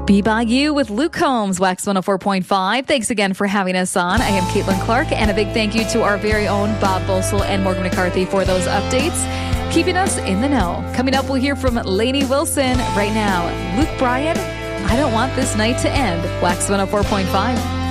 Be By You with Luke Combs, Wax 104.5. Thanks again for having us on. I am Caitlin Clark, and a big thank you to our very own Bob Boesel and Morgan McCarthy for those updates, keeping us in the know. Coming up, we'll hear from Lainey Wilson. Right now, Luke Bryan, I Don't Want This Night to End, Wax 104.5.